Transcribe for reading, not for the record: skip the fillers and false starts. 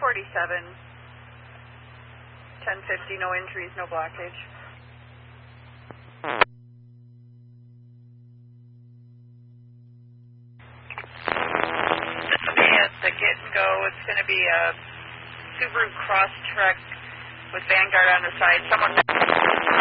247, 1050, no injuries, no blockage. This will be at the get and go. It's going to be a Subaru Crosstrek with Vanguard on the side. Someone